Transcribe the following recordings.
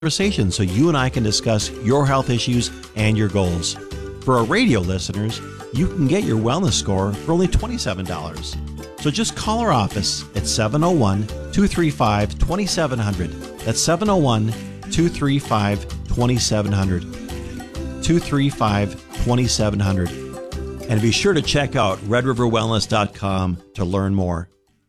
conversation so you and I can discuss your health issues and your goals. For our radio listeners, you can get your wellness score for only $27. So just call our office at 701-235-2700. That's 701-235-2700. 235-2700. And be sure to check out redriverwellness.com to learn more.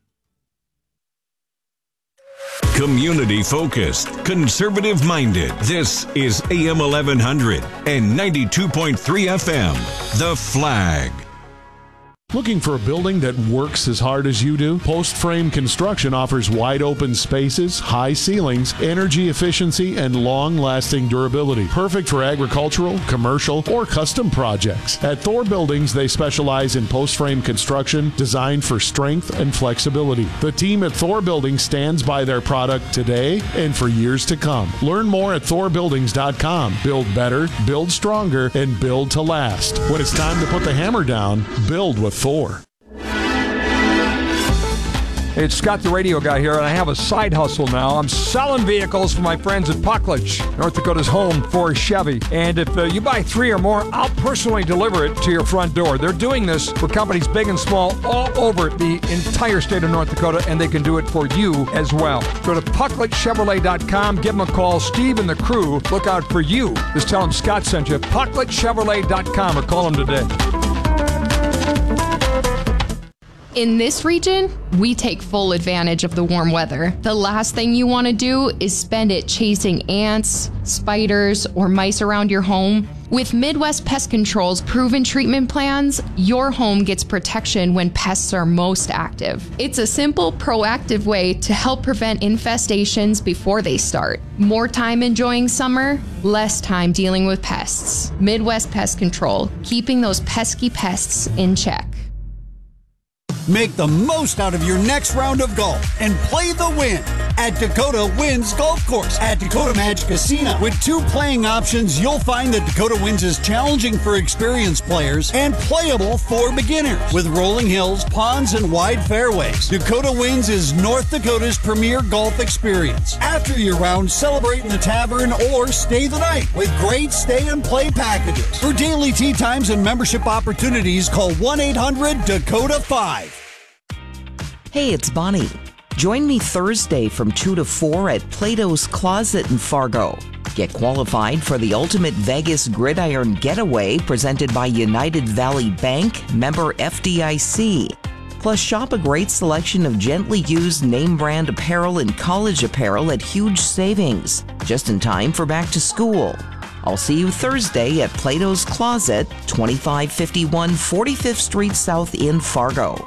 Community focused, conservative minded. This is AM 1100 and 92.3 FM. The Flag. Looking for a building that works as hard as you do? Post Frame Construction offers wide open spaces, high ceilings, energy efficiency, and long-lasting durability. Perfect for agricultural, commercial, or custom projects. At Thor Buildings, they specialize in post frame construction designed for strength and flexibility. The team at Thor Buildings stands by their product today and for years to come. Learn more at thorbuildings.com. Build better, build stronger, and build to last. When it's time to put the hammer down, build with Thor. Hey, it's Scott the Radio Guy here, and I have a side hustle now. I'm selling vehicles for my friends at Puckledge, North Dakota's home for Chevy. And if you buy 3 or more, I'll personally deliver it to your front door. They're doing this for companies big and small all over the entire state of North Dakota, and they can do it for you as well. Go to PuckledgeChevrolet.com, give them a call. Steve and the crew look out for you. Just tell them Scott sent you. PuckledgeChevrolet.com or call them today. In this region, we take full advantage of the warm weather. The last thing you want to do is spend it chasing ants, spiders, or mice around your home. With Midwest Pest Control's proven treatment plans, your home gets protection when pests are most active. It's a simple, proactive way to help prevent infestations before they start. More time enjoying summer, less time dealing with pests. Midwest Pest Control, keeping those pesky pests in check. Make the most out of your next round of golf and play the win at Dakota Winds Golf Course at Dakota Match Casino. With 2 playing options, you'll find that Dakota Winds is challenging for experienced players and playable for beginners. With rolling hills, ponds, and wide fairways, Dakota Winds is North Dakota's premier golf experience. After your round, celebrate in the tavern or stay the night with great stay and play packages. For daily tee times and membership opportunities, call 1-800-DAKOTA-5. Hey, it's Bonnie. Join me Thursday from 2 to 4 at Plato's Closet in Fargo. Get qualified for the Ultimate Vegas Gridiron Getaway presented by United Valley Bank, member FDIC. Plus, shop a great selection of gently used name brand apparel and college apparel at huge savings, just in time for back to school. I'll see you Thursday at Plato's Closet, 2551 45th Street South in Fargo.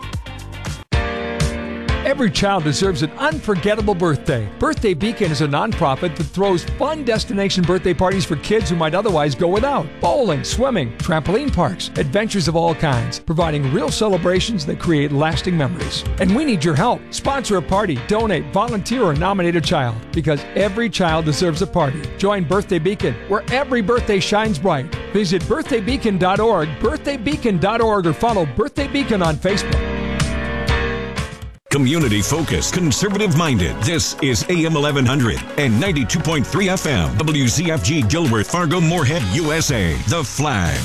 Every child deserves an unforgettable birthday. Birthday Beacon is a nonprofit that throws fun destination birthday parties for kids who might otherwise go without. Bowling, swimming, trampoline parks, adventures of all kinds, providing real celebrations that create lasting memories. And we need your help. Sponsor a party, donate, volunteer, or nominate a child, because every child deserves a party. Join Birthday Beacon, where every birthday shines bright. Visit birthdaybeacon.org, birthdaybeacon.org, or follow Birthday Beacon on Facebook. Community focused, conservative minded. This is AM 1100 and 92.3 FM. WZFG Gilbert, Fargo, Moorhead, USA. The Flag.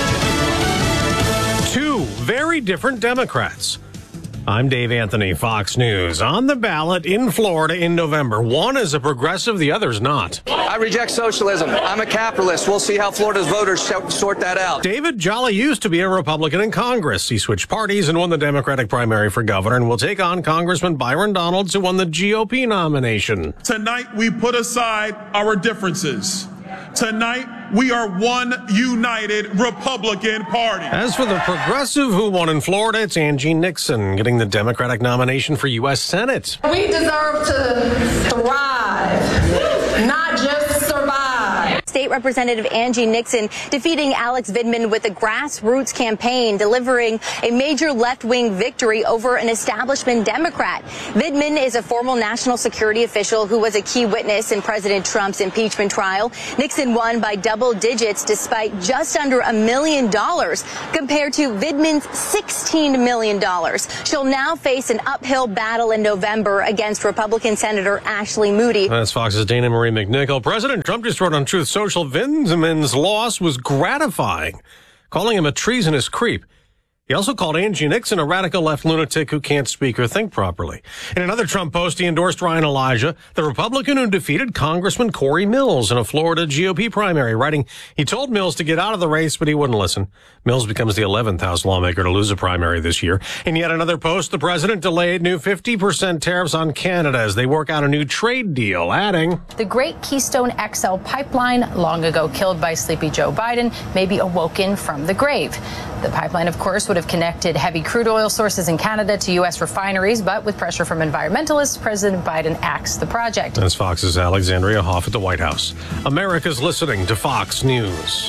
Two very different Democrats. I'm Dave Anthony, Fox News. On the ballot in Florida in November. One is a progressive, the other's not. I reject socialism. I'm a capitalist. We'll see how Florida's voters sort that out. David Jolly used to be a Republican in Congress. He switched parties and won the Democratic primary for governor and will take on Congressman Byron Donalds, who won the GOP nomination. Tonight, we put aside our differences. Tonight, we are one united Republican Party. As for the progressive who won in Florida, it's Angie Nixon getting the Democratic nomination for U.S. Senate. We deserve to thrive, not just survive. State Representative Angie Nixon defeating Alex Vindman with a grassroots campaign, delivering a major left-wing victory over an establishment Democrat. Vindman is a former national security official who was a key witness in President Trump's impeachment trial. Nixon won by double digits despite just under $1 million compared to Vindman's $16 million. She'll now face an uphill battle in November against Republican Senator Ashley Moody. That's Fox's Dana Marie McNichol. President Trump just wrote on Truth Social, Vindman's loss was gratifying, calling him a treasonous creep. He also called Angie Nixon a radical left lunatic who can't speak or think properly. In another Trump post, he endorsed Ryan Elijah, the Republican who defeated Congressman Corey Mills in a Florida GOP primary, writing, he told Mills to get out of the race, but he wouldn't listen. Mills becomes the 11th House lawmaker to lose a primary this year. In yet another post, the president delayed new 50% tariffs on Canada as they work out a new trade deal, adding, the great Keystone XL pipeline, long ago killed by sleepy Joe Biden, may be awoken from the grave. The pipeline, of course, would have connected heavy crude oil sources in Canada to U.S. refineries, but with pressure from environmentalists, President Biden axed the project. That's Fox's Alexandria Hoff at the White House. America's listening to Fox News.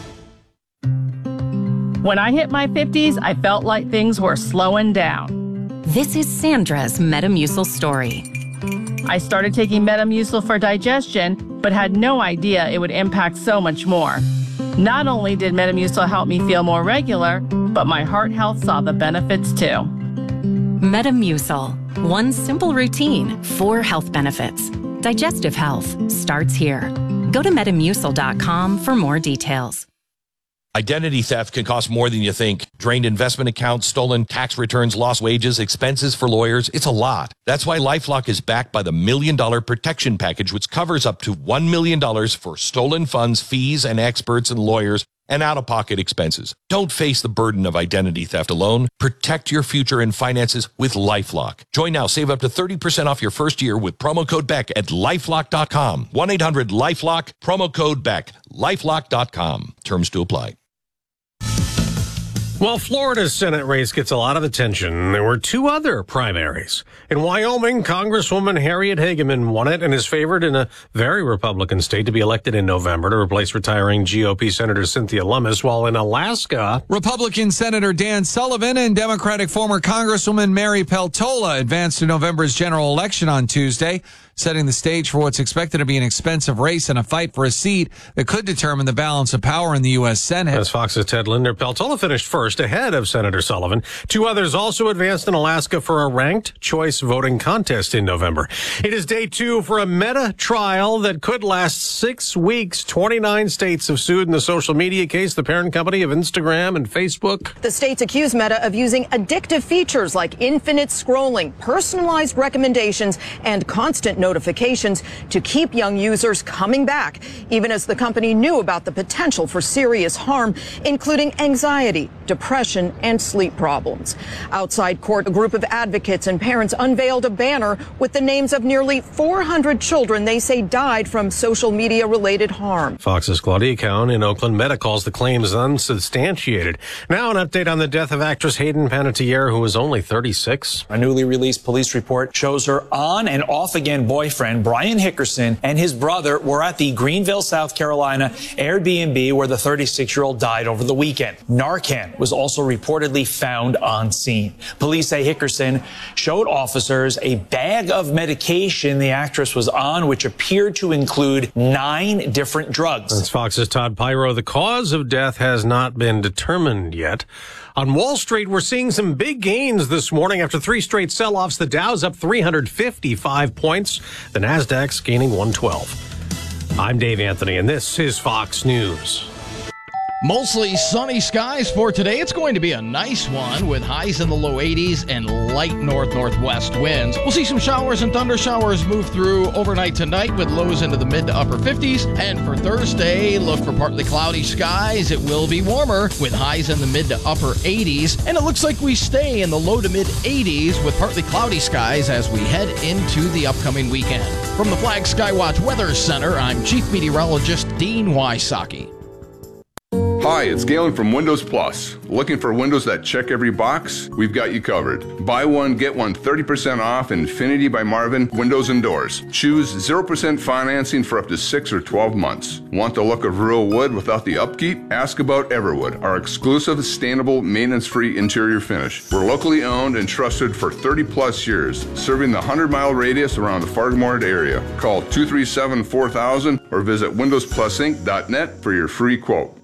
When I hit my 50s, I felt like things were slowing down. This is Sandra's Metamucil story. I started taking Metamucil for digestion, but had no idea it would impact so much more. Not only did Metamucil help me feel more regular, but my heart health saw the benefits too. Metamucil. One simple routine, 4 health benefits. Digestive health starts here. Go to Metamucil.com for more details. Identity theft can cost more than you think. Drained investment accounts, stolen tax returns, lost wages, expenses for lawyers. It's a lot. That's why LifeLock is backed by the $1 Million Protection Package, which covers up to $1 million for stolen funds, fees, and experts and lawyers, and out-of-pocket expenses. Don't face the burden of identity theft alone. Protect your future and finances with LifeLock. Join now. Save up to 30% off your first year with promo code BECK at LifeLock.com. 1-800-LifeLock, promo code BECK. LifeLock.com. Terms to apply. Well, Florida's Senate race gets a lot of attention. There were 2 other primaries. In Wyoming, Congresswoman Harriet Hageman won it and is favored in a very Republican state to be elected in November to replace retiring GOP Senator Cynthia Lummis, while in Alaska, Republican Senator Dan Sullivan and Democratic former Congresswoman Mary Peltola advanced to November's general election on Tuesday, setting the stage for what's expected to be an expensive race and a fight for a seat that could determine the balance of power in the U.S. Senate. As Fox's Ted Linder, Peltola finished first ahead of Senator Sullivan. 2 others also advanced in Alaska for a ranked choice voting contest in November. It is day 2 for a Meta trial that could last 6 weeks. 29 states have sued in the social media case, the parent company of Instagram and Facebook. The states accuse Meta of using addictive features like infinite scrolling, personalized recommendations, and constant notifications to keep young users coming back, even as the company knew about the potential for serious harm, including anxiety, depression, and sleep problems. Outside court, a group of advocates and parents unveiled a banner with the names of nearly 400 children they say died from social media-related harm. Fox's Claudia Cowan in Oakland. Meta calls the claims unsubstantiated. Now an update on the death of actress Hayden Panettiere, who was only 36. A newly released police report shows her on and off again boyfriend, Brian Hickerson, and his brother were at the Greenville, South Carolina Airbnb where the 36-year-old died over the weekend. Narcan was also reportedly found on scene. Police say Hickerson showed officers a bag of medication the actress was on, which appeared to include 9 different drugs. That's Fox's Todd Pyro. The cause of death has not been determined yet. On Wall Street, we're seeing some big gains this morning after 3 straight sell-offs. The Dow's up 355 points. The Nasdaq's gaining 112. I'm Dave Anthony, and this is Fox News. Mostly sunny skies for today. It's going to be a nice one with highs in the low 80s and light north-northwest winds. We'll see some showers and thunder showers move through overnight tonight with lows into the mid to upper 50s. And for Thursday, look for partly cloudy skies. It will be warmer with highs in the mid to upper 80s. And it looks like we stay in the low to mid 80s with partly cloudy skies as we head into the upcoming weekend. From the Flag Skywatch Weather Center, I'm Chief Meteorologist Dean Wysocki. Hi, it's Galen from Windows Plus. Looking for windows that check every box? We've got you covered. Buy one, get one 30% off Infinity by Marvin Windows and Doors. Choose 0% financing for up to 6 or 12 months. Want the look of real wood without the upkeep? Ask about Everwood, our exclusive, sustainable, maintenance-free interior finish. We're locally owned and trusted for 30 plus years, serving the 100-mile radius around the Fargo-Moorhead area. Call 237-4000 or visit windowsplusinc.net for your free quote.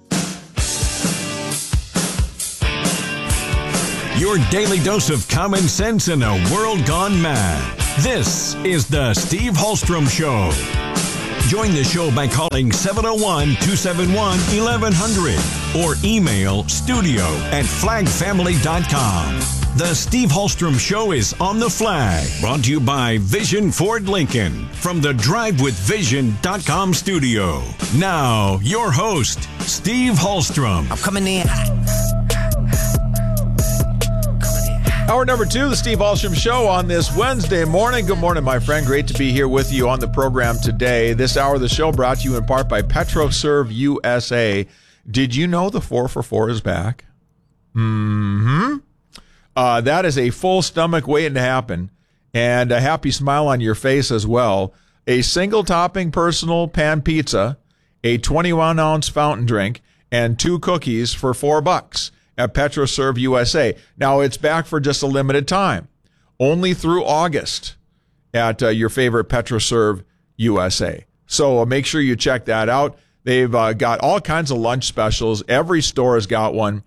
Your daily dose of common sense in a world gone mad. This is the Steve Hallstrom Show. Join the show by calling 701-271-1100 or email studio@flagfamily.com. The Steve Hallstrom Show is on the flag, brought to you by Vision Ford Lincoln from the DriveWithVision.com studio. Now, your host, Steve Hallstrom. I'm coming in. Hour number 2, the Steve Hallstrom Show on this Wednesday morning. Good morning, my friend. Great to be here with you on the program today. This hour of the show brought to you in part by PetroServe USA. Did you know the 4 for 4 is back? That is a full stomach waiting to happen, and a happy smile on your face as well. A single topping personal pan pizza, a 21-ounce fountain drink, and 2 cookies for $4 at PetroServe USA. Now, it's back for just a limited time, only through August at your favorite PetroServe USA. So make sure you check that out. They've got all kinds of lunch specials. Every store has got one.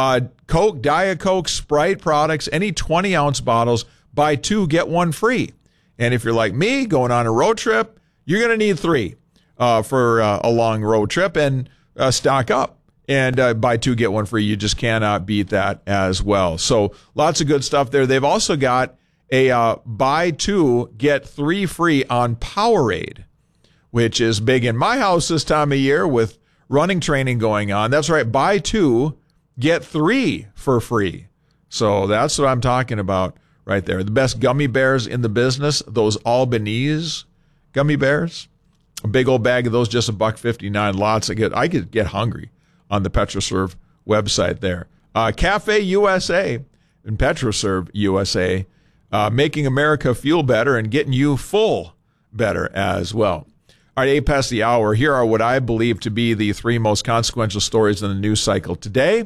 Coke, Diet Coke, Sprite products, any 20-ounce bottles, buy 2, get 1 free. And if you're like me, going on a road trip, you're going to need 3 for a long road trip, and stock up. And buy 2, get 1 free. You just cannot beat that as well. So lots of good stuff there. They've also got a buy 2, get 3 free on Powerade, which is big in my house this time of year with running training going on. That's right. Buy 2, get 3 for free. So that's what I'm talking about right there. The best gummy bears in the business, those Albanese gummy bears. A big old bag of those, just $1.59. Lots of good. I could get hungry on the PetroServe website there. Cafe USA and PetroServe USA, making America feel better and getting you full better as well. All right, 8 past the hour. Here are what I believe to be the 3 most consequential stories in the news cycle today.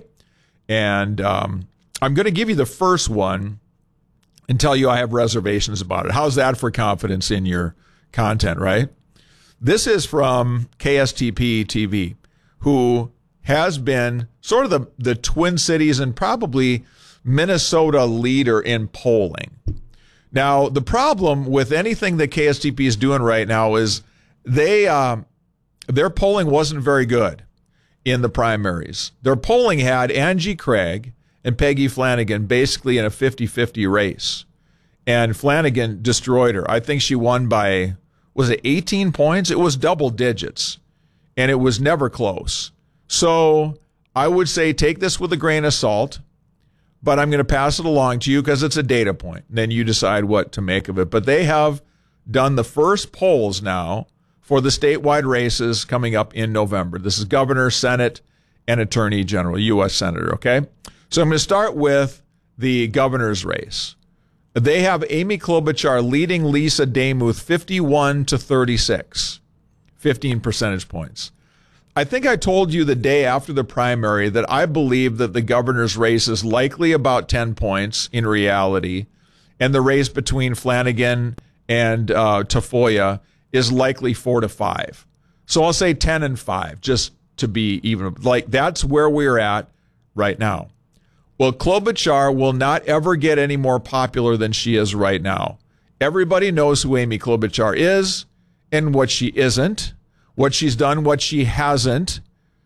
And I'm going to give you the first one and tell you I have reservations about it. How's that for confidence in your content, right? This is from KSTP TV, who has been sort of the Twin Cities and probably Minnesota leader in polling. Now, the problem with anything that KSTP is doing right now is their polling wasn't very good in the primaries. Their polling had Angie Craig and Peggy Flanagan basically in a 50-50 race. And Flanagan destroyed her. I think she won by, was it 18 points? It was double digits. And it was never close. So I would say take this with a grain of salt, but I'm going to pass it along to you because it's a data point. Then you decide what to make of it. But they have done the first polls now for the statewide races coming up in November. This is governor, Senate, and attorney general, U.S. senator, okay? So I'm going to start with the governor's race. They have Amy Klobuchar leading Lisa Demuth 51-36, 15 percentage points. I think I told you the day after the primary that I believe that the governor's race is likely about 10 points in reality, and the race between Flanagan and Tafoya is likely 4 to 5. So I'll say 10 and 5, just to be even. Like, that's where we're at right now. Well, Klobuchar will not ever get any more popular than she is right now. Everybody knows who Amy Klobuchar is and what she isn't. What she's done, what she hasn't,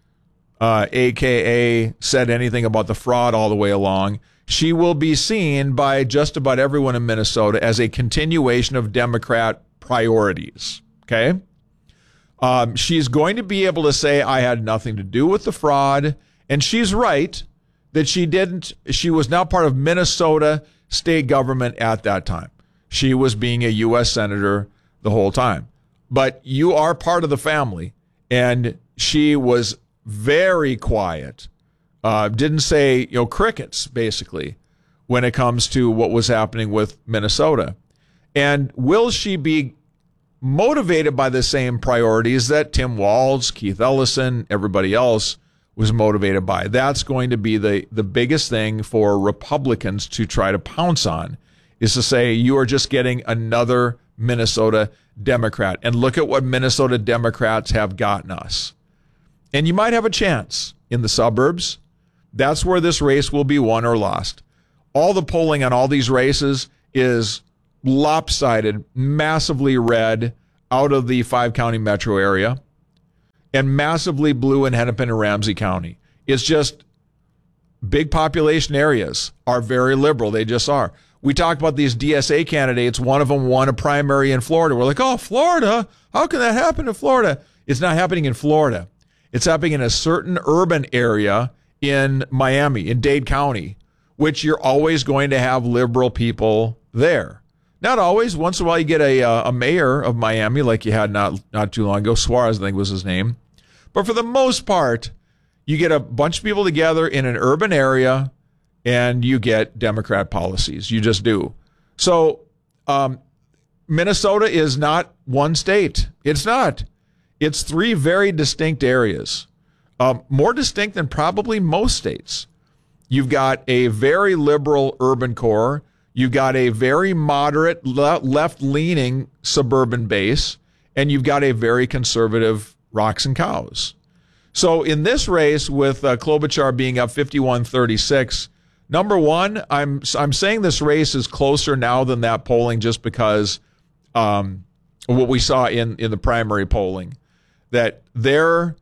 a.k.a. said anything about the fraud all the way along. She will be seen by just about everyone in Minnesota as a continuation of Democrat priorities, okay? She's going to be able to say, I had nothing to do with the fraud, and she's right that she didn't. She was not part of Minnesota state government at that time. She was being a U.S. senator the whole time. But you are part of the family, and she was very quiet. Didn't say, crickets, basically, when it comes to what was happening with Minnesota. And will she be motivated by the same priorities that Tim Walz, Keith Ellison, everybody else was motivated by? That's going to be the biggest thing for Republicans to try to pounce on, is to say, you are just getting another Minnesota Democrat. And look at what Minnesota Democrats have gotten us. And you might have a chance in the suburbs. That's where this race will be won or lost. All the polling on all these races is lopsided, massively red out of the 5-county metro area, and massively blue in Hennepin and Ramsey County. It's just big population areas are very liberal. They just are. We talked about these DSA candidates. One of them won a primary in Florida. We're like, oh, Florida? How can that happen in Florida? It's not happening in Florida. It's happening in a certain urban area in Miami, in Dade County, which you're always going to have liberal people there. Not always. Once in a while you get a mayor of Miami, like you had not too long ago. Suarez, I think, was his name. But for the most part, you get a bunch of people together in an urban area, and you get Democrat policies. You just do. So Minnesota is not one state. It's not. It's 3 very distinct areas, more distinct than probably most states. You've got a very liberal urban core. You've got a very moderate left-leaning suburban base, and you've got a very conservative rocks and cows. So in this race, with Klobuchar being up 51-36, number one, I'm saying this race is closer now than that polling just because what we saw in the primary polling, that their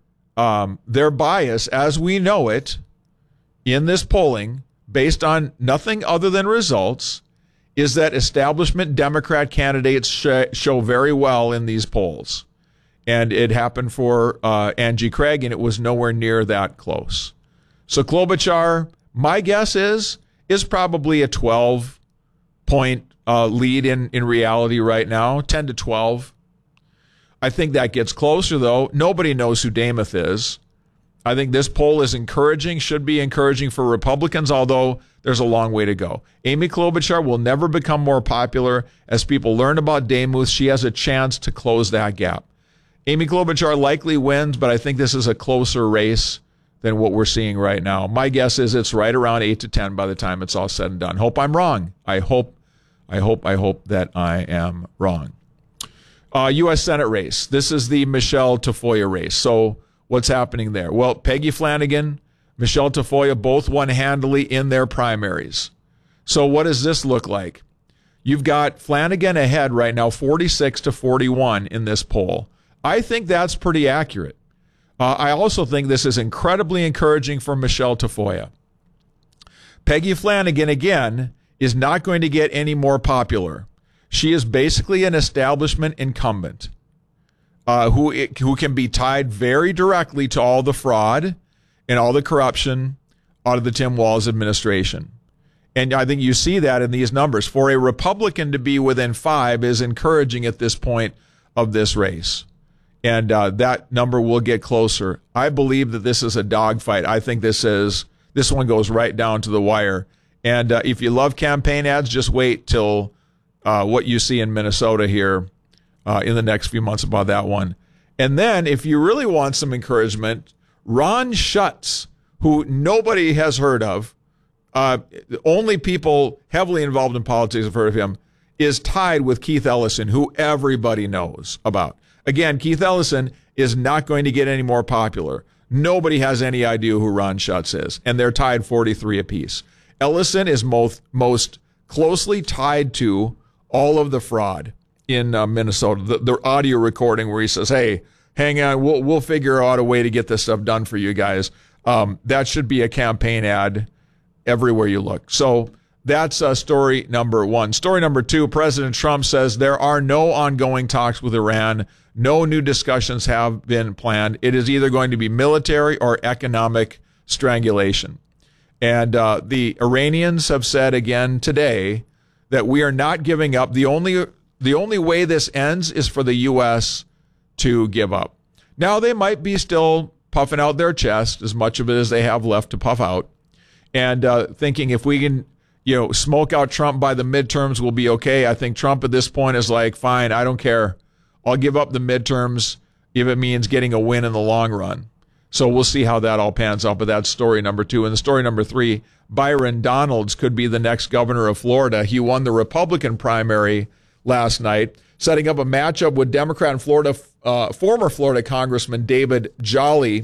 bias, as we know it, in this polling, based on nothing other than results, is that establishment Democrat candidates show very well in these polls. And it happened for Angie Craig, and it was nowhere near that close. So Klobuchar, my guess is probably a 12-point lead in reality right now, 10 to 12. I think that gets closer, though. Nobody knows who Demuth is. I think this poll is encouraging, should be encouraging for Republicans, although there's a long way to go. Amy Klobuchar will never become more popular. As people learn about Demuth, she has a chance to close that gap. Amy Klobuchar likely wins, but I think this is a closer race than what we're seeing right now. My guess is it's right around 8 to 10 by the time it's all said and done. Hope I'm wrong. I hope that I am wrong. U.S. Senate race. This is the Michelle Tafoya race. So what's happening there? Well, Peggy Flanagan, Michelle Tafoya both won handily in their primaries. So what does this look like? You've got Flanagan ahead right now, 46-41 in this poll. I think that's pretty accurate. I also think this is incredibly encouraging for Michelle Tafoya. Peggy Flanagan, again, is not going to get any more popular. She is basically an establishment incumbent who can be tied very directly to all the fraud and all the corruption out of the Tim Walz administration. And I think you see that in these numbers. For a Republican to be within 5 is encouraging at this point of this race. And that number will get closer. I believe that this is a dogfight. I think this one goes right down to the wire. And if you love campaign ads, just wait till what you see in Minnesota here in the next few months about that one. And then if you really want some encouragement, Ron Schutz, who nobody has heard of, only people heavily involved in politics have heard of him, is tied with Keith Ellison, who everybody knows about. Again, Keith Ellison is not going to get any more popular. Nobody has any idea who Ron Schutz is, and they're tied 43 apiece. Ellison is most closely tied to all of the fraud in Minnesota. The audio recording where he says, "Hey, hang on, we'll figure out a way to get this stuff done for you guys." That should be a campaign ad everywhere you look. So that's story number one. Story number two, President Trump says there are no ongoing talks with Iran. No new discussions have been planned. It is either going to be military or economic strangulation. And the Iranians have said again today that we are not giving up. The only way this ends is for the U.S. to give up. Now, they might be still puffing out their chest, as much of it as they have left to puff out, and thinking if we can, smoke out Trump by the midterms, we'll be okay. I think Trump at this point is like, fine, I don't care. I'll give up the midterms if it means getting a win in the long run. So we'll see how that all pans out. But that's story number 2. And the story number 3, Byron Donalds could be the next governor of Florida. He won the Republican primary last night, setting up a matchup with Democrat and former Florida Congressman David Jolly.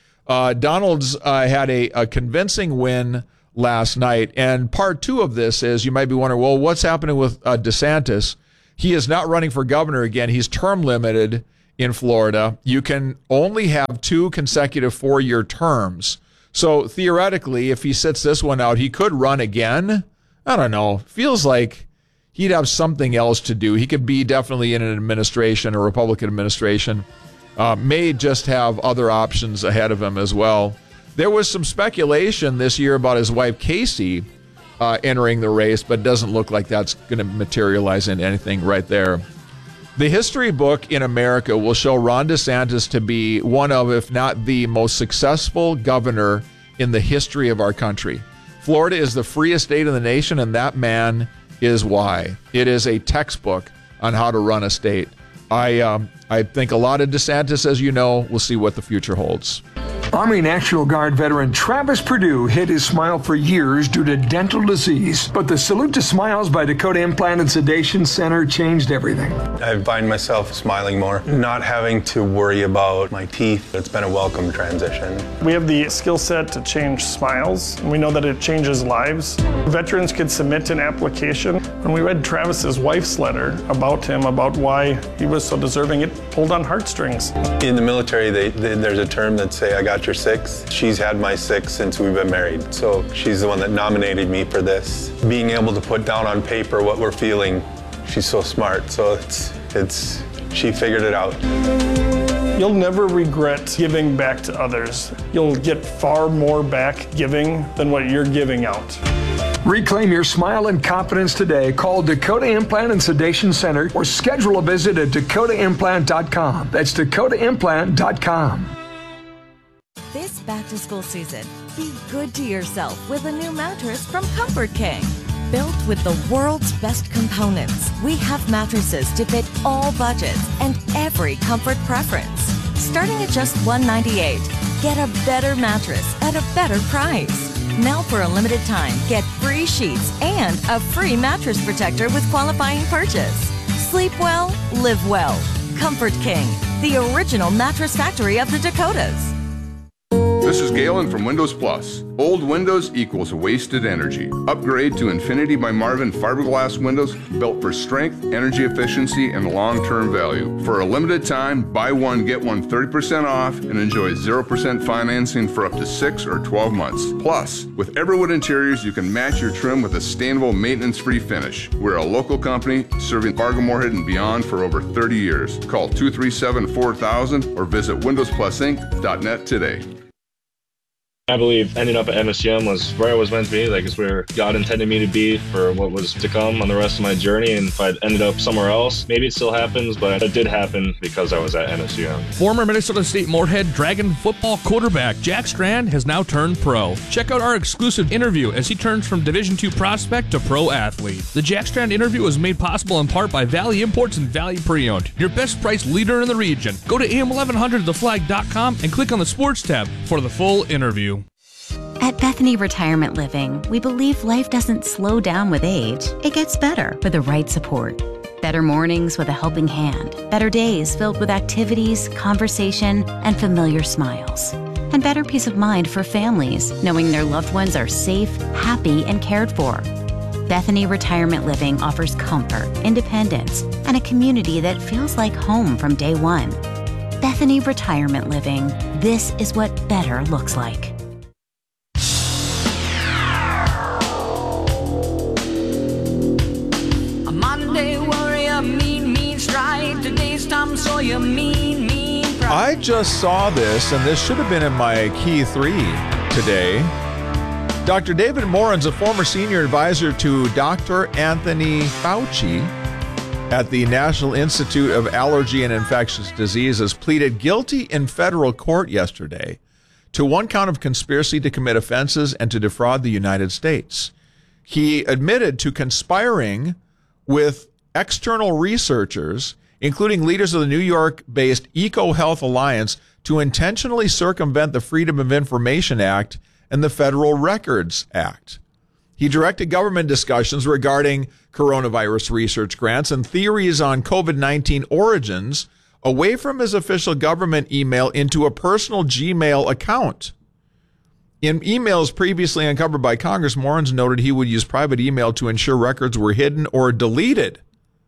Donalds had a convincing win last night. And part 2 of this is, you might be wondering, well, what's happening with DeSantis? He is not running for governor again. He's term limited in Florida. You can only have 2 consecutive 4-year terms. So theoretically, if he sits this one out, he could run again. I don't know. Feels like he'd have something else to do. He could be definitely in an administration, a Republican administration. May just have other options ahead of him as well. There was some speculation this year about his wife, Casey, entering the race, but it doesn't look like that's going to materialize in anything right there. The history book in America will show Ron DeSantis to be one of, if not the most successful governor in the history of our country. Florida is the freest state in the nation, and that man is why. It is a textbook on how to run a state. I think a lot of DeSantis, as you know. We'll see what the future holds. Army National Guard veteran Travis Perdue hid his smile for years due to dental disease, but the Salute to Smiles by Dakota Implant and Sedation Center changed everything. I find myself smiling more, not having to worry about my teeth. It's been a welcome transition. We have the skill set to change smiles, and we know that it changes lives. Veterans could submit an application. When we read Travis's wife's letter about him, about why he was so deserving, it pulled on heartstrings. In the military, there's a term that say, I got your 6. She's had my 6 since we've been married. So she's the one that nominated me for this. Being able to put down on paper what we're feeling, she's so smart. So she figured it out. You'll never regret giving back to others. You'll get far more back giving than what you're giving out. Reclaim your smile and confidence today. Call Dakota Implant and Sedation Center or schedule a visit at dakotaimplant.com. That's dakotaimplant.com. This back-to-school season, be good to yourself with a new mattress from Comfort King. Built with the world's best components, we have mattresses to fit all budgets and every comfort preference. Starting at just $198, get a better mattress at a better price. Now for a limited time, get free sheets and a free mattress protector with qualifying purchase. Sleep well, live well. Comfort King, the original mattress factory of the Dakotas. This is Galen from Windows Plus. Old windows equals wasted energy. Upgrade to Infinity by Marvin fiberglass windows built for strength, energy efficiency, and long-term value. For a limited time, buy one, get one 30% off and enjoy 0% financing for up to 6 or 12 months. Plus, with Everwood Interiors, you can match your trim with a sustainable, maintenance-free finish. We're a local company serving Fargo, Moorhead, and beyond for over 30 years. Call 237-4000 or visit windowsplusinc.net today. I believe ending up at MSUM was where I was meant to be. Like, it's where God intended me to be for what was to come on the rest of my journey. And if I'd ended up somewhere else, maybe it still happens, but it did happen because I was at MSUM. Former Minnesota State Moorhead Dragon football quarterback Jack Strand has now turned pro. Check out our exclusive interview as he turns from Division II prospect to pro athlete. The Jack Strand interview was made possible in part by Valley Imports and Valley Pre-Owned, your best price leader in the region. Go to am1100theflag.com and click on the sports tab for the full interview. At Bethany Retirement Living, we believe life doesn't slow down with age. It gets better with the right support. Better mornings with a helping hand. Better days filled with activities, conversation, and familiar smiles. And better peace of mind for families, knowing their loved ones are safe, happy, and cared for. Bethany Retirement Living offers comfort, independence, and a community that feels like home from day one. Bethany Retirement Living. This is what better looks like. I just saw this, and this should have been in my Key 3 today. Dr. David Morin's a former senior advisor to Dr. Anthony Fauci. at the National Institute of Allergy and Infectious Diseases pleaded guilty in federal court yesterday to one count of conspiracy to commit offenses and to defraud the United States. He admitted to conspiring with external researchers, including leaders of the New York-based EcoHealth Alliance, to intentionally circumvent the Freedom of Information Act and the Federal Records Act. He directed government discussions regarding coronavirus research grants and theories on COVID-19 origins away from his official government email into a personal Gmail account. In emails previously uncovered by Congress, Morenz noted he would use private email to ensure records were hidden or deleted.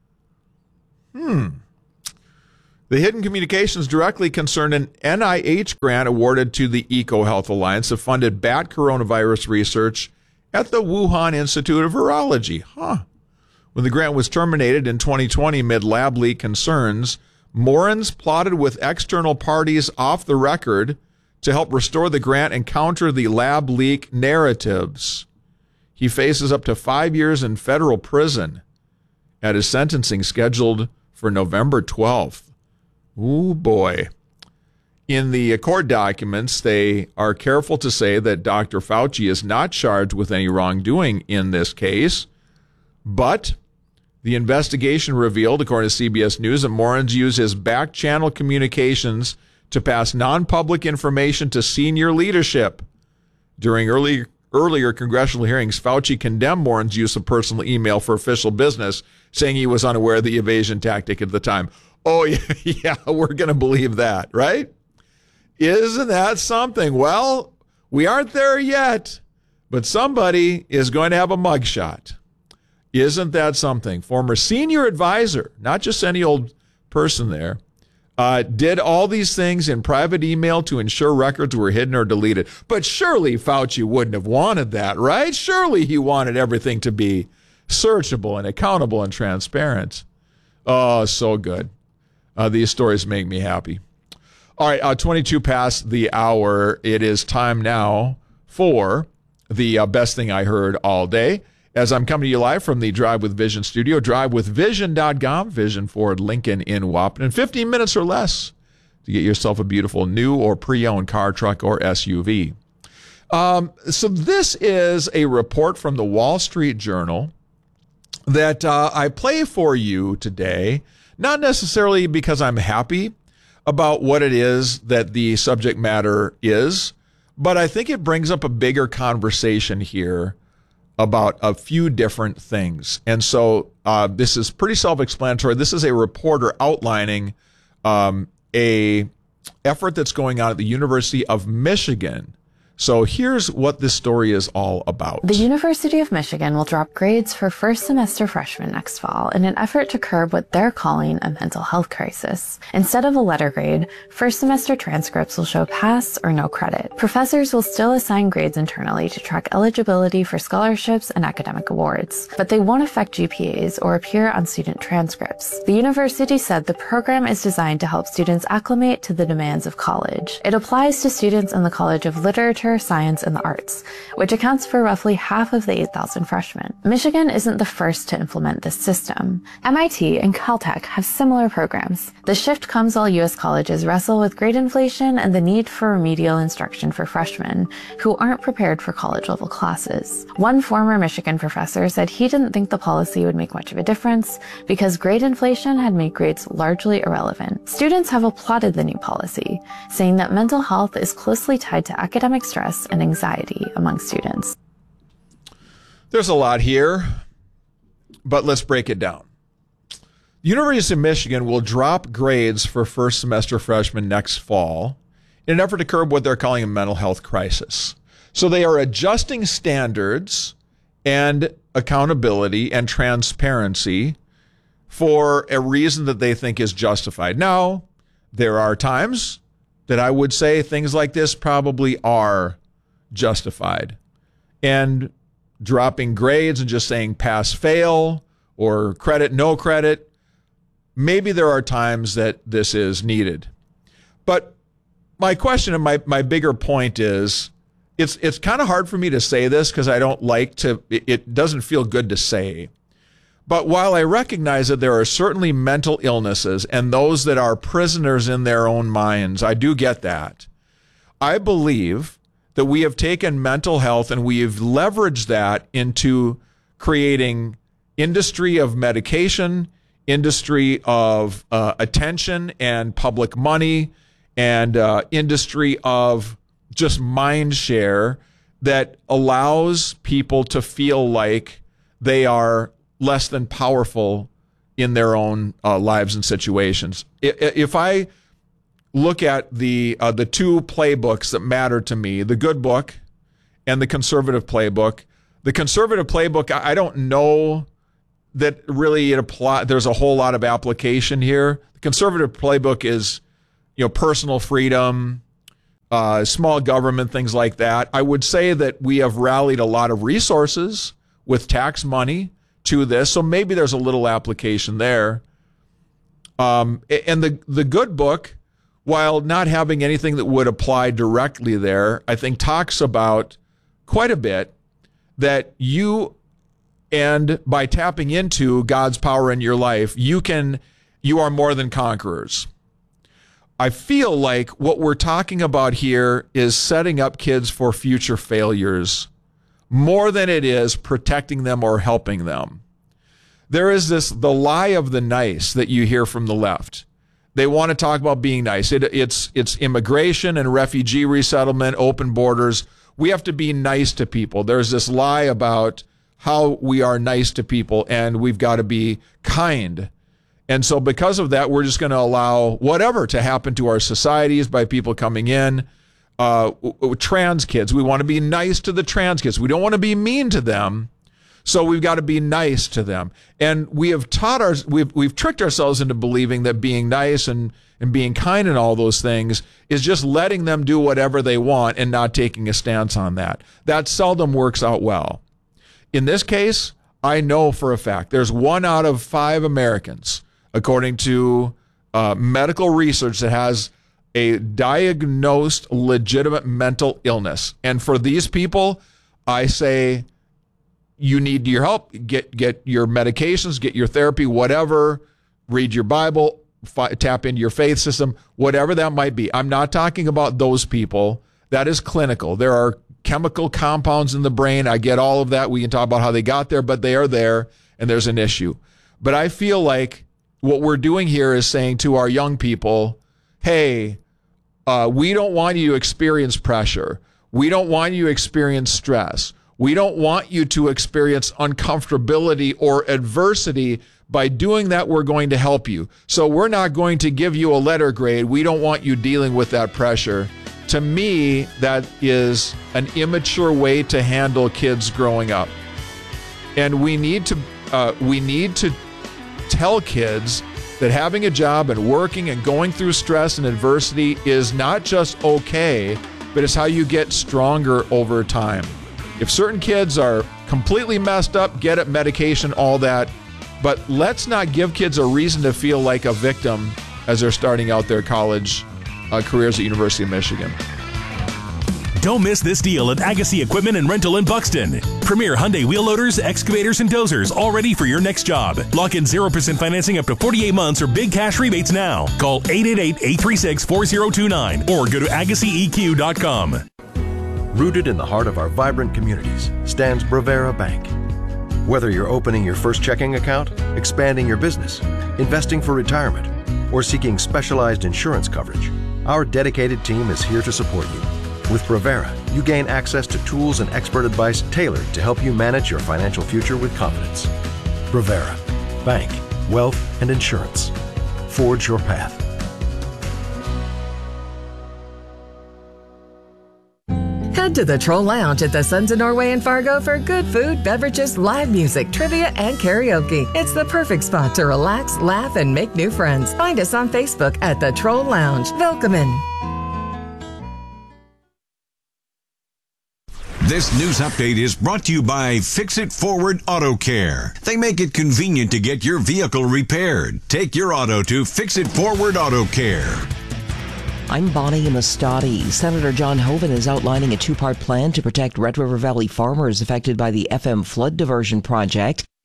The hidden communications directly concerned an NIH grant awarded to the EcoHealth Alliance that funded bat coronavirus research at the Wuhan Institute of Virology. When the grant was terminated in 2020 amid lab leak concerns, Morenz plotted with external parties off the record to help restore the grant and counter the lab leak narratives. He faces up to 5 years in federal prison at his sentencing scheduled for November 12th. Ooh, boy. In the court documents, they are careful to say that Dr. Fauci is not charged with any wrongdoing in this case, but the investigation revealed, according to CBS News, that Morenz used his back-channel communications to pass non-public information to senior leadership. During earlier congressional hearings, Fauci condemned Morenz' use of personal email for official business, saying he was unaware of the evasion tactic at the time. Oh, yeah, we're going to believe that, right? Isn't that something? Well, we aren't there yet, but somebody is going to have a mugshot. Isn't that something? Former senior advisor, not just any old person there, did all these things in private email to ensure records were hidden or deleted. But surely Fauci wouldn't have wanted that, right? Surely he wanted everything to be searchable and accountable and transparent. Oh, so good. These stories make me happy. All right, 22 past the hour. It is time now for the best thing I heard all day. As I'm coming to you live from the Drive with Vision studio, drivewithvision.com, Vision Ford Lincoln in Wahpeton. 15 minutes or less to get yourself a beautiful new or pre-owned car, truck, or SUV. So this is a report from the Wall Street Journal that I play for you today, not necessarily because I'm happy about what it is that the subject matter is, but I think it brings up a bigger conversation here about a few different things. And so this is pretty self-explanatory. This is a reporter outlining a effort that's going on at the University of Michigan. So here's what this story is all about. The University of Michigan will drop grades for first semester freshmen next fall in an effort to curb what they're calling a mental health crisis. Instead of a letter grade, first semester transcripts will show pass or no credit. Professors will still assign grades internally to track eligibility for scholarships and academic awards, but they won't affect GPAs or appear on student transcripts. The university said the program is designed to help students acclimate to the demands of college. It applies to students in the College of Literature, Science, and the Arts, which accounts for roughly half of the 8,000 freshmen. Michigan isn't the first to implement this system. MIT and Caltech have similar programs. The shift comes while U.S. colleges wrestle with grade inflation and the need for remedial instruction for freshmen who aren't prepared for college-level classes. One former Michigan professor said he didn't think the policy would make much of a difference because grade inflation had made grades largely irrelevant. Students have applauded the new policy, saying that mental health is closely tied to academic stress and anxiety among students. There's a lot here, but let's break it down. The University of Michigan will drop grades for first semester freshmen next fall in an effort to curb what they're calling a mental health crisis. So they are adjusting standards and accountability and transparency for a reason that they think is justified. Now, there are times that I would say things like this probably are justified. And dropping grades and just saying pass, fail, or credit, no credit, maybe there are times that this is needed. But my question and my bigger point is, it's kind of hard for me to say this because I don't like to, it doesn't feel good to say. But while I recognize that there are certainly mental illnesses and those that are prisoners in their own minds, I do get that. I believe that we have taken mental health and we have leveraged that into creating industry of medication, industry of attention and public money, and industry of just mind share that allows people to feel like they are less than powerful in their own lives and situations. If I look at the two playbooks that matter to me, the good book and the conservative playbook, the conservative playbook, I don't know that really there's a whole lot of application here. The conservative playbook is, personal freedom, small government, things like that. I would say that we have rallied a lot of resources with tax money to this, so maybe there's a little application there. And the good book, while not having anything that would apply directly there, I think talks about quite a bit that you, and by tapping into God's power in your life, you are more than conquerors. I feel like what we're talking about here is setting up kids for future failures more than it is protecting them or helping them. There is the lie of the nice that you hear from the left. They want to talk about being nice. It's immigration and refugee resettlement, open borders. We have to be nice to people. There's this lie about how we are nice to people and we've got to be kind. And so because of that, we're just going to allow whatever to happen to our societies by people coming in. Trans kids, we want to be nice to the trans kids. We don't want to be mean to them. So we've got to be nice to them. And we have we've tricked ourselves into believing that being nice and being kind and all those things is just letting them do whatever they want and not taking a stance on that. That seldom works out well. In this case, I know for a fact there's 1 out of 5 Americans, according to medical research, that has a diagnosed legitimate mental illness. And for these people, I say, you need your help. Get your medications, get your therapy, whatever. Read your Bible, tap into your faith system, whatever that might be. I'm not talking about those people. That is clinical. There are chemical compounds in the brain. I get all of that. We can talk about how they got there, but they are there, and there's an issue. But I feel like what we're doing here is saying to our young people, hey, we don't want you to experience pressure. We don't want you to experience stress. We don't want you to experience uncomfortability or adversity. By doing that, we're going to help you. So we're not going to give you a letter grade. We don't want you dealing with that pressure. To me, that is an immature way to handle kids growing up. And we need to tell kids that having a job and working and going through stress and adversity is not just okay, but it's how you get stronger over time. If certain kids are completely messed up, get it, medication, all that. But let's not give kids a reason to feel like a victim as they're starting out their college careers at University of Michigan. Don't miss this deal at Agassi Equipment and Rental in Buxton. Premier Hyundai wheel loaders, excavators, and dozers, all ready for your next job. Lock in 0% financing up to 48 months or big cash rebates now. Call 888-836-4029 or go to AgassiEQ.com. Rooted in the heart of our vibrant communities stands Bravera Bank. Whether you're opening your first checking account, expanding your business, investing for retirement, or seeking specialized insurance coverage, our dedicated team is here to support you. With Bravera, you gain access to tools and expert advice tailored to help you manage your financial future with confidence. Bravera, bank, wealth, and insurance. Forge your path. Head to the Troll Lounge at the Sons of Norway in Fargo for good food, beverages, live music, trivia, and karaoke. It's the perfect spot to relax, laugh, and make new friends. Find us on Facebook at the Troll Lounge. Welcome. This news update is brought to you by Fix It Forward Auto Care. They make it convenient to get your vehicle repaired. Take your auto to Fix It Forward Auto Care. I'm Bonnie Mastati. Senator John Hoeven is outlining a 2-part plan to protect Red River Valley farmers affected by the FM flood diversion project.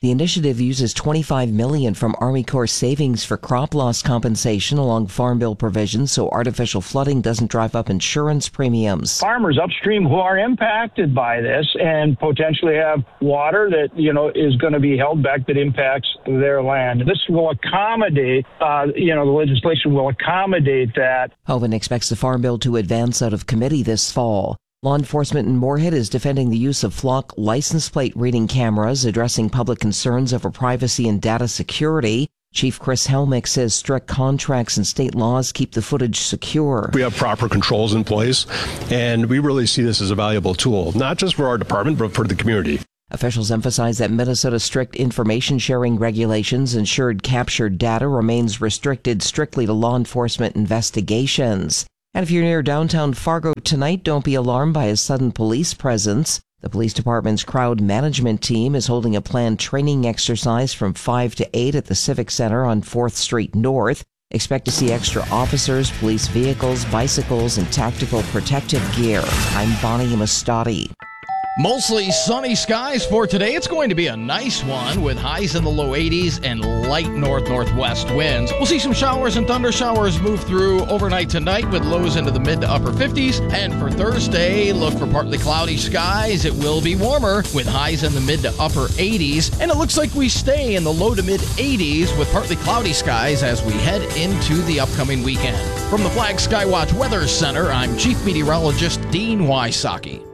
The initiative uses $25 million from Army Corps savings for crop loss compensation along Farm Bill provisions so artificial flooding doesn't drive up insurance premiums. Farmers upstream who are impacted by this and potentially have water that, is going to be held back that impacts their land. This will accommodate, the legislation will accommodate that. Hoeven expects the Farm Bill to advance out of committee this fall. Law enforcement in Moorhead is defending the use of flock license plate reading cameras, addressing public concerns over privacy and data security. Chief Chris Helmick says strict contracts and state laws keep the footage secure. We have proper controls in place, and we really see this as a valuable tool, not just for our department, but for the community. Officials emphasize that Minnesota's strict information sharing regulations ensured captured data remains restricted strictly to law enforcement investigations. And if you're near downtown Fargo tonight, don't be alarmed by a sudden police presence. The police department's crowd management team is holding a planned training exercise from 5 to 8 at the Civic Center on 4th Street North. Expect to see extra officers, police vehicles, bicycles, and tactical protective gear. I'm Bonnie Mastati. Mostly sunny skies for today. It's going to be a nice one with highs in the low 80s and light north-northwest winds. We'll see some showers and thunder showers move through overnight tonight with lows into the mid to upper 50s. And for Thursday, look for partly cloudy skies. It will be warmer with highs in the mid to upper 80s. And it looks like we stay in the low to mid 80s with partly cloudy skies as we head into the upcoming weekend. From the Flag Skywatch Weather Center, I'm Chief Meteorologist Dean Wysocki.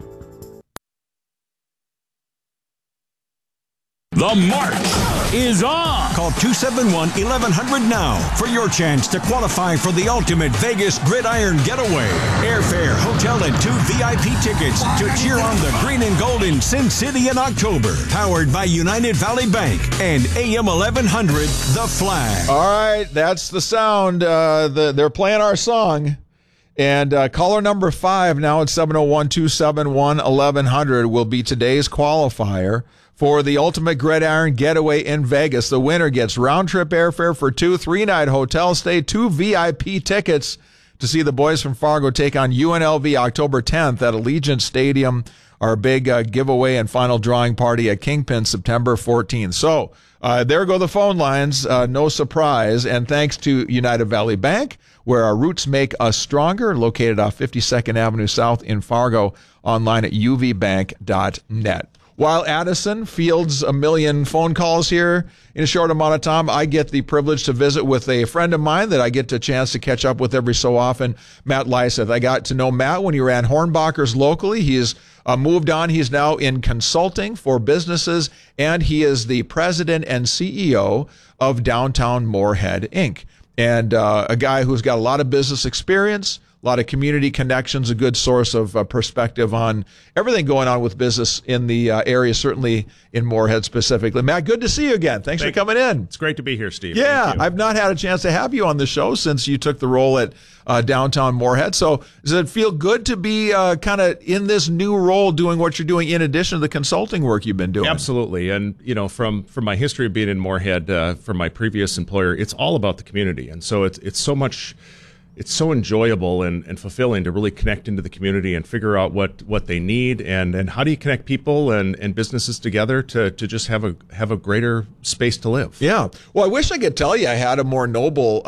The march is on. Call 271-1100 now for your chance to qualify for the ultimate Vegas Gridiron Getaway. Airfare, hotel, and 2 VIP tickets to cheer on the green and gold in Sin City in October. Powered by United Valley Bank and AM 1100, The Flag. All right, that's the sound. They're playing our song. And caller number 5 now at 701-271-1100 will be today's qualifier for the ultimate Gridiron Getaway in Vegas. The winner gets round-trip airfare for 2 3-night hotel stay, 2 VIP tickets to see the boys from Fargo take on UNLV October 10th at Allegiant Stadium. Our big giveaway and final drawing party at Kingpin September 14th. So there go the phone lines. No surprise. And thanks to United Valley Bank, where our roots make us stronger, located off 52nd Avenue South in Fargo, online at uvbank.net. While Addison fields a million phone calls here in a short amount of time, I get the privilege to visit with a friend of mine that I get a chance to catch up with every so often, Matt Lyseth. I got to know Matt when he ran Hornbachers locally. He has moved on. He's now in consulting for businesses, and he is the president and CEO of Downtown Moorhead, Inc., and a guy who's got a lot of business experience, a lot of community connections, a good source of perspective on everything going on with business in the area, certainly in Moorhead specifically. Matt, good to see you again. Thanks for coming in. It's great to be here, Steve. Yeah, I've not had a chance to have you on the show since you took the role at Downtown Moorhead. So does it feel good to be kind of in this new role doing what you're doing in addition to the consulting work you've been doing? Absolutely. And, from my history of being in Moorhead, from my previous employer, it's all about the community. And so it's so much... It's so enjoyable and fulfilling to really connect into the community and figure out what they need and how do you connect people and businesses together to just have a greater space to live. Yeah. Well, I wish I could tell you I had a more noble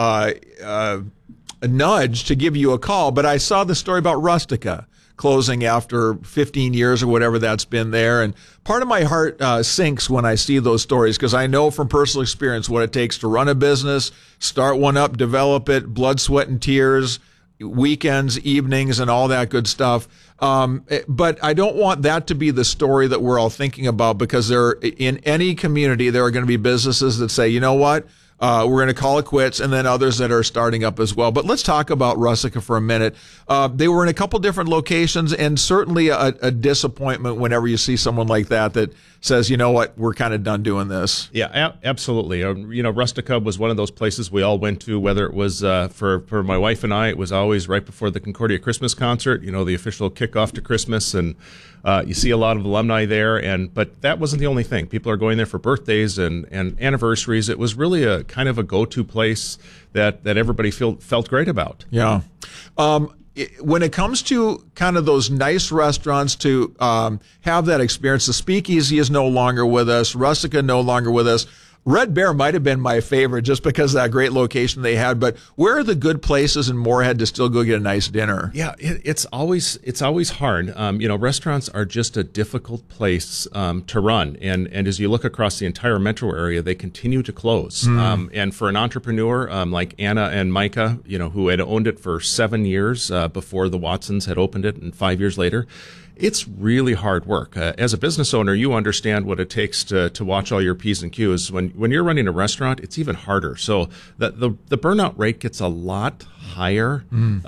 nudge to give you a call, but I saw the story about Rustica closing after 15 years or whatever that's been there. And part of my heart sinks when I see those stories because I know from personal experience what it takes to run a business, start one up, develop it, blood, sweat, and tears, weekends, evenings, and all that good stuff. But I don't want that to be the story that we're all thinking about because in any community, there are going to be businesses that say, you know what? We're going to call it quits, and then others that are starting up as well. But let's talk about Rustica for a minute. They were in a couple different locations, and certainly a disappointment whenever you see someone like that says, you know what, we're kind of done doing this. Yeah, absolutely. Rustica was one of those places we all went to, whether it was for my wife and I, it was always right before the Concordia Christmas concert, the official kickoff to Christmas, and you see a lot of alumni there, but that wasn't the only thing. People are going there for birthdays and anniversaries. It was really a kind of a go-to place that everybody felt great about. Yeah. when it comes to kind of those nice restaurants to have that experience, the Speakeasy is no longer with us, Rustica no longer with us. Red Bear might have been my favorite just because of that great location they had. But where are the good places in Moorhead to still go get a nice dinner? Yeah, it's always hard. Restaurants are just a difficult place to run, and as you look across the entire metro area, they continue to close. And for an entrepreneur like Anna and Micah, who had owned it for 7 years before the Watsons had opened it, and 5 years later, it's really hard work. As a business owner, you understand what it takes to watch all your P's and Q's. When you're running a restaurant, it's even harder. So the burnout rate gets a lot higher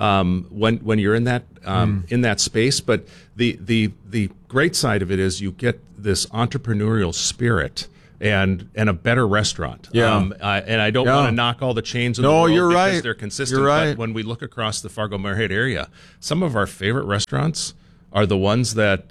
when you're in that space. But the great side of it is you get this entrepreneurial spirit and a better restaurant. And I don't want to knock all the chains in the world you're because right. they're consistent. You're right. But when we look across the Fargo-Moorhead area, some of our favorite restaurants are the ones that,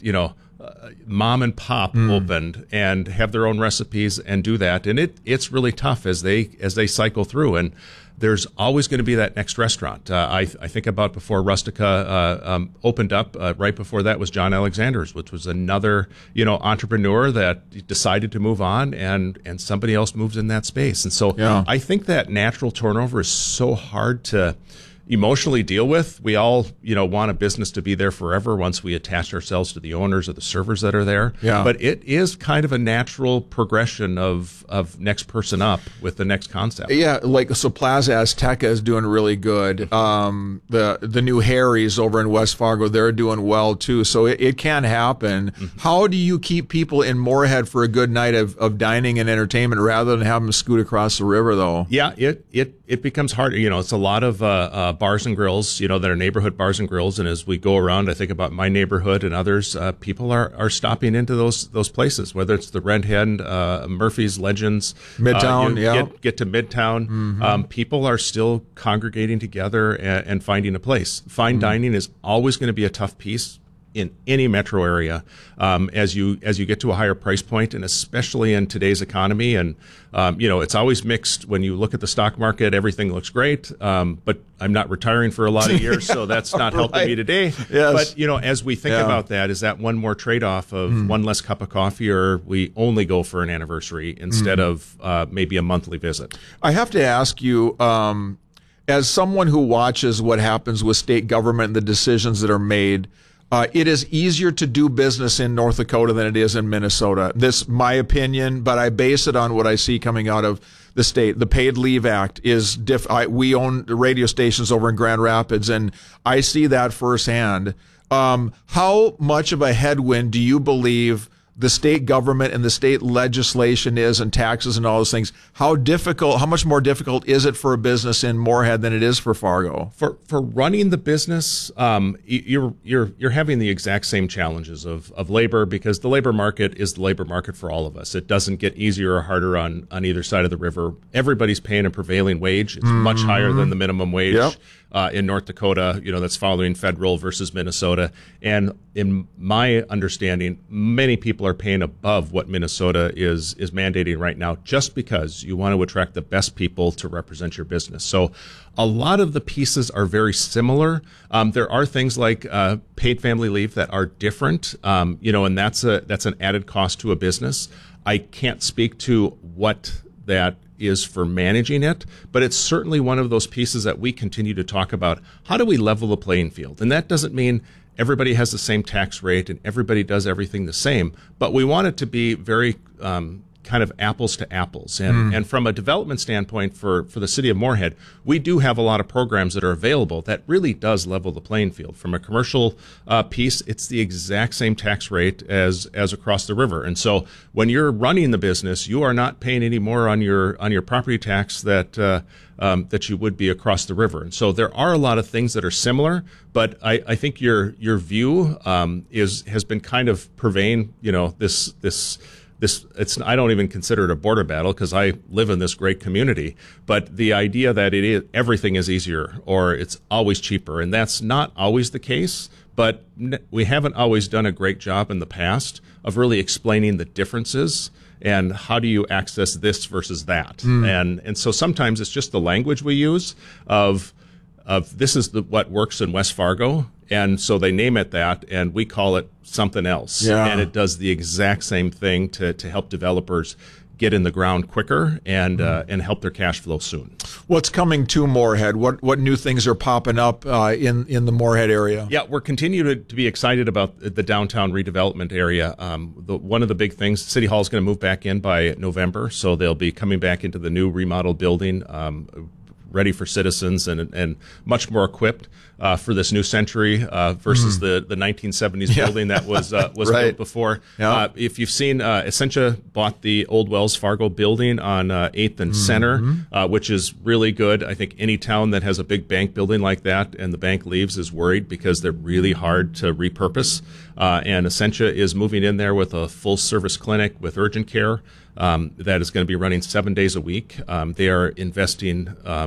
mom and pop opened and have their own recipes and do that. And it's really tough as they cycle through. And there's always going to be that next restaurant. I think about before Rustica opened up, right before that was John Alexander's, which was another, entrepreneur that decided to move on and somebody else moves in that space. And so I think that natural turnover is so hard to emotionally deal with. We all, want a business to be there forever once we attach ourselves to the owners or the servers that are there. Yeah. But it is kind of a natural progression of next person up with the next concept. Yeah, so Plaza Azteca is doing really good. The new Harry's over in West Fargo, they're doing well too. So it can happen. How do you keep people in Moorhead for a good night of dining and entertainment rather than have them scoot across the river, though? Yeah, it becomes harder. It's a lot of bars and grills, that are neighborhood bars and grills. And as we go around, I think about my neighborhood and others, people are stopping into those places, whether it's the Red Hen, Murphy's, Legends, Midtown, get to Midtown. People are still congregating together and finding a place. Fine dining is always going to be a tough piece in any metro area as you get to a higher price point, and especially in today's economy. And it's always mixed. When you look at the stock market, everything looks great, but I'm not retiring for a lot of years, so that's not helping me today. Yes. But as we think about that, is that one more trade-off of one less cup of coffee, or we only go for an anniversary instead of maybe a monthly visit? I have to ask you, as someone who watches what happens with state government and the decisions that are made, it is easier to do business in North Dakota than it is in Minnesota. This, my opinion, but I base it on what I see coming out of the state. The Paid Leave Act is we own radio stations over in Grand Rapids, and I see that firsthand. How much of a headwind do you believe the state government and the state legislation is, and taxes and all those things? How much more difficult is it for a business in Moorhead than it is for Fargo? For running the business, you're having the exact same challenges of labor, because the labor market is the labor market for all of us. It doesn't get easier or harder on either side of the river. Everybody's paying a prevailing wage. It's much higher than the minimum wage. Yep. In North Dakota, that's following federal versus Minnesota. And in my understanding, many people are paying above what Minnesota is mandating right now, just because you want to attract the best people to represent your business. So a lot of the pieces are very similar. There are things like paid family leave that are different, and that's an added cost to a business. I can't speak to what that is for managing it, but it's certainly one of those pieces that we continue to talk about. How do we level the playing field? And that doesn't mean everybody has the same tax rate and everybody does everything the same, but we want it to be very kind of apples to apples. And from a development standpoint for the city of Moorhead, we do have a lot of programs that are available that really does level the playing field. From a commercial piece, it's the exact same tax rate as across the river. And so when you're running the business, you are not paying any more on your property tax that you would be across the river. And so there are a lot of things that are similar, but I think your view has been kind of purveying, this I don't even consider it a border battle, because I live in this great community, but the idea that everything is easier or it's always cheaper, and that's not always the case, but we haven't always done a great job in the past of really explaining the differences and how do you access this versus that. And so sometimes it's just the language we use of of this is what works in West Fargo. And so they name it that, and we call it something else. Yeah. And it does the exact same thing to help developers get in the ground quicker and help their cash flow soon. What's coming to Moorhead? What new things are popping up in the Moorhead area? Yeah, we're continuing to be excited about the downtown redevelopment area. One of the big things, City Hall is going to move back in by November, so they'll be coming back into the new remodeled building, ready for citizens and much more equipped for this new century versus the 1970s building that was right. Built before. Yeah. If you've seen, Essentia bought the old Wells Fargo building on 8th and Center, which is really good. I think any town that has a big bank building like that and the bank leaves is worried because they're really hard to repurpose. And Essentia is moving in there with a full-service clinic with urgent care. That is going to be running 7 days a week. They are investing,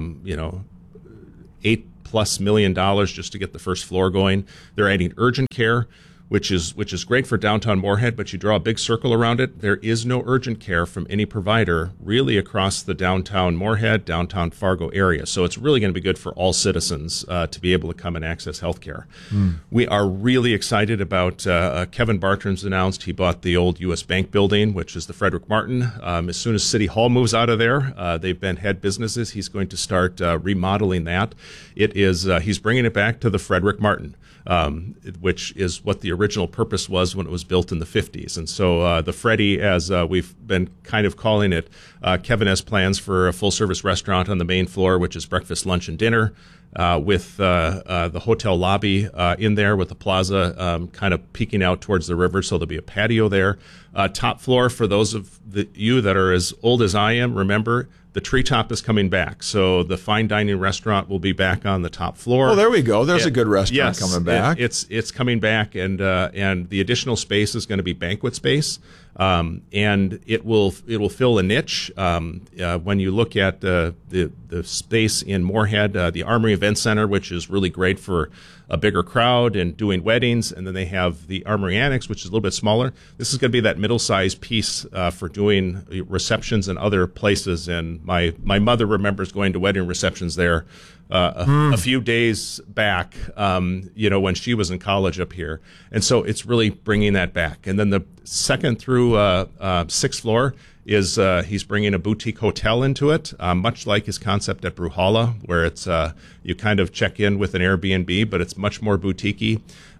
$8+ million just to get the first floor going. They're adding urgent care, which is great for downtown Moorhead, but you draw a big circle around it. There is no urgent care from any provider really across the downtown Moorhead, downtown Fargo area. So it's really going to be good for all citizens to be able to come and access health care. We are really excited about Kevin Bartram's announced he bought the old U.S. Bank building, which is the Frederick Martin. As soon as City Hall moves out of there, they've been head businesses. He's going to start remodeling that. He's bringing it back to the Frederick Martin. Which is what the original purpose was when it was built in the 50s. And so the Freddy, as we've been kind of calling it, Kevin has plans for a full-service restaurant on the main floor, which is breakfast, lunch, and dinner, with the hotel lobby in there with the plaza kind of peeking out towards the river, so there'll be a patio there. Top floor, for those of you that are as old as I am, remember, the Treetop is coming back, so the fine dining restaurant will be back on the top floor. Oh, there we go. There's a good restaurant coming back. It's coming back, and the additional space is going to be banquet space, and it will fill a niche. When you look at the space in Moorhead, the Armory Event Center, which is really great for a bigger crowd and doing weddings, and then they have the Armory Annex, which is a little bit smaller. This is going to be that middle-sized piece for doing receptions and other places. And my mother remembers going to wedding receptions there a few days back, when she was in college up here. And so it's really bringing that back. And then the second through sixth floor is he's bringing a boutique hotel into it, much like his concept at Bruhala, where it's you kind of check in with an Airbnb, but it's much more boutique-y.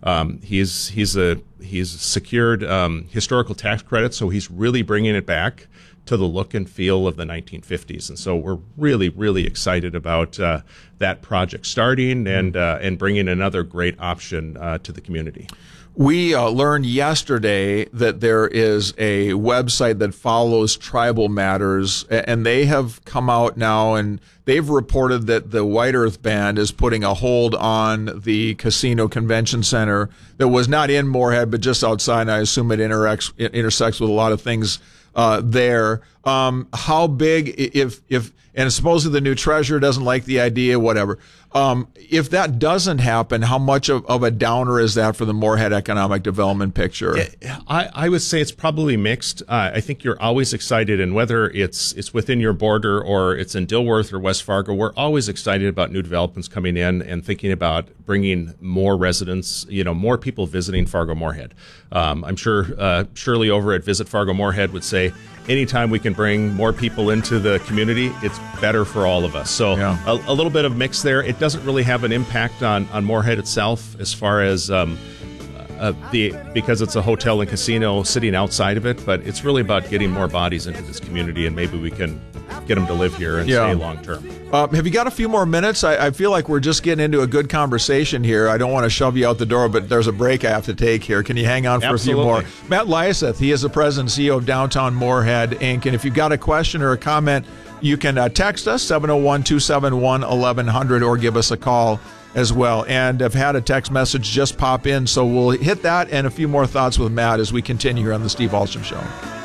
He's secured historical tax credits, so he's really bringing it back to the look and feel of the 1950s. And so we're really, really excited about that project starting and bringing another great option to the community. We learned yesterday that there is a website that follows tribal matters, and they have come out now and they've reported that the White Earth Band is putting a hold on the Casino Convention Center that was not in Moorhead, but just outside, and I assume it intersects with a lot of things there. How big, and supposedly the new treasurer doesn't like the idea, whatever. If that doesn't happen, how much of a downer is that for the Moorhead economic development picture? I would say it's probably mixed. I think you're always excited, and whether it's within your border or it's in Dilworth or West Fargo, we're always excited about new developments coming in and thinking about bringing more residents, more people visiting Fargo Moorhead. I'm sure Shirley over at Visit Fargo Moorhead would say, anytime we can bring more people into the community, it's better for all of us. So a little bit of mix there. It doesn't really have an impact on Moorhead itself as far as because it's a hotel and casino sitting outside of it, but it's really about getting more bodies into this community, and maybe we can get them to live here and stay long term. Have you got a few more minutes? I feel like we're just getting into a good conversation here. I don't want to shove you out the door, but there's a break I have to take here. Can you hang on for a few more? Matt Lyaseth, he is the president and CEO of Downtown Moorhead, Inc. And if you've got a question or a comment, you can text us, 701-271-1100, or give us a call as well. And I've had a text message just pop in, so we'll hit that and a few more thoughts with Matt as we continue here on the Steve Ahlstrom Show.